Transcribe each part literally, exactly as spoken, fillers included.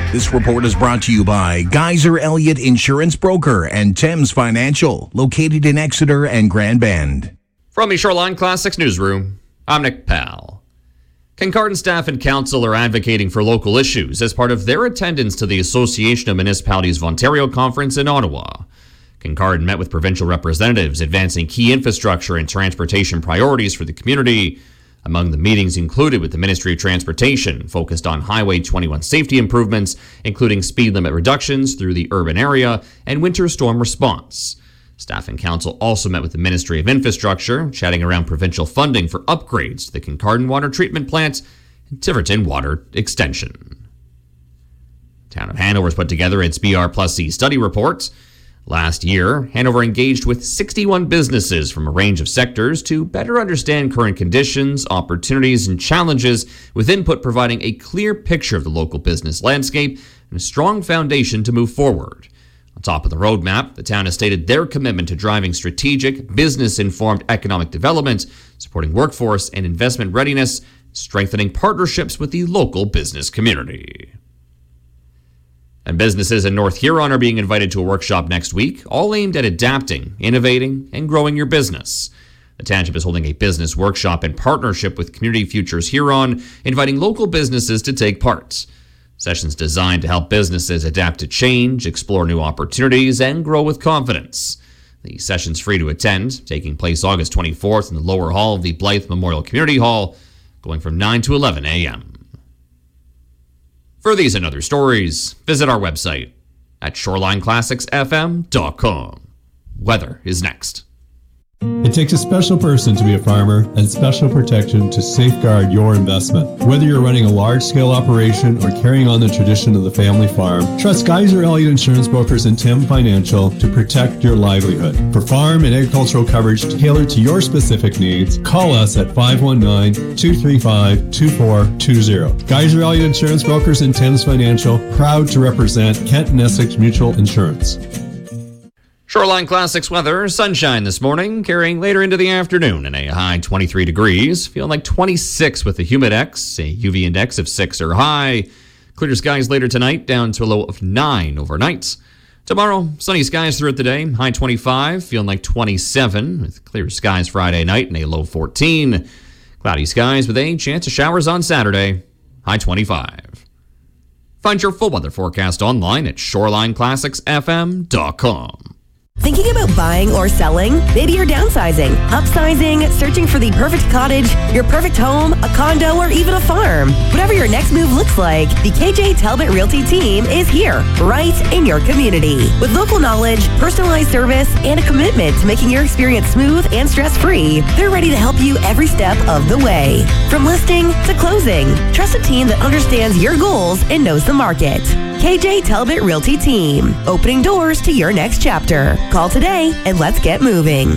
This report is brought to you by Geyser Elliott Insurance Broker and Thames Financial, located in Exeter and Grand Bend. From the Shoreline Classics newsroom, I'm Nick Powell. Kincardine staff and council are advocating for local issues as part of their attendance to the Association of Municipalities of Ontario conference in Ottawa. Kincardine met with provincial representatives advancing key infrastructure and transportation priorities for the community. Among the meetings included with the Ministry of Transportation, focused on Highway twenty-one safety improvements, including speed limit reductions through the urban area and winter storm response. Staff and council also met with the Ministry of Infrastructure, chatting around provincial funding for upgrades to the Kincardine water treatment plant and Tiverton water extension. Town of Hanover has put together its B R plus C study report. Last year, Hanover engaged with sixty-one businesses from a range of sectors to better understand current conditions, opportunities, and challenges, with input providing a clear picture of the local business landscape and a strong foundation to move forward. On top of the roadmap, the town has stated their commitment to driving strategic, business-informed economic development, supporting workforce and investment readiness, strengthening partnerships with the local business community. And businesses in North Huron are being invited to a workshop next week, all aimed at adapting, innovating, and growing your business. The township is holding a business workshop in partnership with Community Futures Huron, inviting local businesses to take part. Sessions designed to help businesses adapt to change, explore new opportunities, and grow with confidence. The session's free to attend, taking place August twenty-fourth in the lower hall of the Blythe Memorial Community Hall, going from nine to eleven a.m. For these and other stories, visit our website at shoreline classics f m dot com. Weather is next. It takes a special person to be a farmer and special protection to safeguard your investment. Whether you're running a large-scale operation or carrying on the tradition of the family farm, trust Geyser Elliott Insurance Brokers and Tim Financial to protect your livelihood. For farm and agricultural coverage tailored to your specific needs, call us at five one nine, two three five, two four two zero. Geyser Elliott Insurance Brokers and Tim's Financial, proud to represent Kent and Essex Mutual Insurance. Shoreline Classics weather, sunshine this morning, carrying later into the afternoon and a high twenty-three degrees. Feeling like twenty-six with a humidex, a U V index of six or high. Clear skies later tonight, down to a low of nine overnight. Tomorrow, sunny skies throughout the day, high twenty-five, feeling like twenty-seven, with clear skies Friday night and a low fourteen. Cloudy skies with a chance of showers on Saturday, high twenty-five. Find your full weather forecast online at shoreline classics f m dot com. Thinking about buying or selling? Maybe you're downsizing, upsizing, searching for the perfect cottage, your perfect home, a condo, or even a farm. Whatever your next move looks like, the K J Talbot Realty team is here, right in your community. With local knowledge, personalized service, and a commitment to making your experience smooth and stress-free, they're ready to help you every step of the way. From listing to closing, trust a team that understands your goals and knows the market. K J Talbot Realty Team, opening doors to your next chapter. Call today and let's get moving.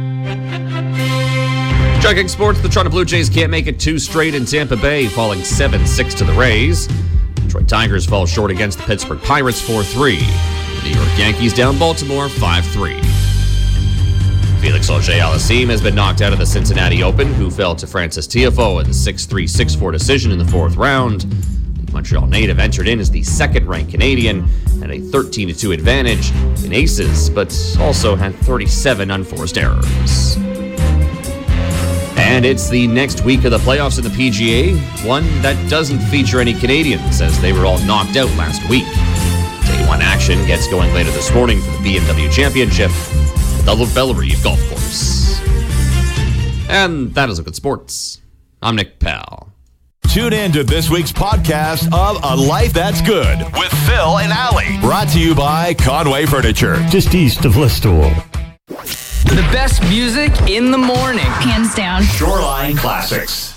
Checking sports, the Toronto Blue Jays can't make it two straight in Tampa Bay, falling seven six to the Rays. Detroit Tigers fall short against the Pittsburgh Pirates four three. The New York Yankees down Baltimore five three. Felix Auger-Aliassime has been knocked out of the Cincinnati Open, who fell to Francis Tiafoe in the six three, six four decision in the fourth round. The Montreal native entered in as the second-ranked Canadian, had a thirteen to two advantage in aces, but also had thirty-seven unforced errors. And it's the next week of the playoffs in the P G A, one that doesn't feature any Canadians, as they were all knocked out last week. Day one action gets going later this morning for the B M W Championship at the Bellerive Golf Course. And that is a good sports. I'm Nick Powell. Tune in to this week's podcast of A Life That's Good with Phil and Allie. Brought to you by Conway Furniture, just east of Listowel. The best music in the morning. Hands down. Shoreline Classics.